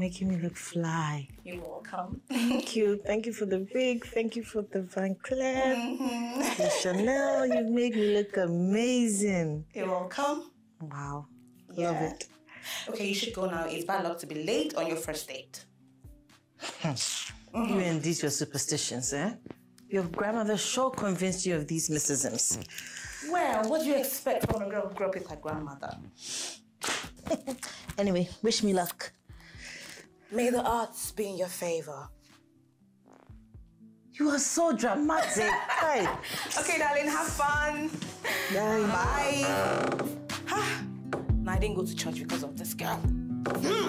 making me look fly. You're welcome. Thank you. Thank you for the wig. Thank you for the Van Cleef. The Chanel. You've made me look amazing. You're welcome. Wow. Love it. Okay, you should go now. It's bad luck to be late on your first date. You and these your superstitions, eh? Your grandmother sure convinced you of these mysticisms. Well, what do you expect from a girl who grew up with her grandmother? Anyway, wish me luck. May the odds be in your favor. You are so dramatic. Hey. Okay, darling, have fun. Bye. Bye. No, I didn't go to church because of this girl.